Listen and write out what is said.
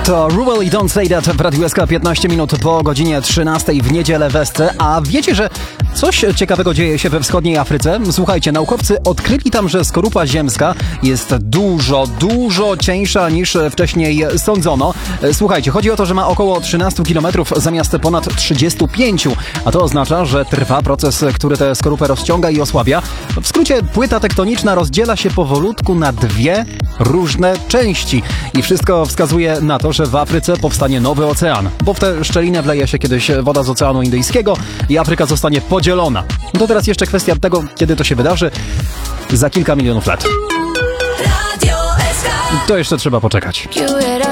To Ruel i Don't Say That w Radiu SK 15 minut po godzinie 13 w niedzielę w Esce. A wiecie, że coś ciekawego dzieje się we wschodniej Afryce? Słuchajcie, naukowcy odkryli tam, że skorupa ziemska jest dużo cieńsza niż wcześniej sądzono. Słuchajcie, chodzi o to, że ma około 13 km zamiast ponad 35, a to oznacza, że trwa proces, który tę skorupę rozciąga i osłabia. W skrócie, płyta tektoniczna rozdziela się powolutku na dwie różne części i wszystko wskazuje na to, że w Afryce powstanie nowy ocean, bo w tę szczelinę wleje się kiedyś woda z Oceanu Indyjskiego i Afryka zostanie podzielona. To teraz jeszcze kwestia tego, kiedy to się wydarzy. Za kilka milionów lat. To jeszcze trzeba poczekać.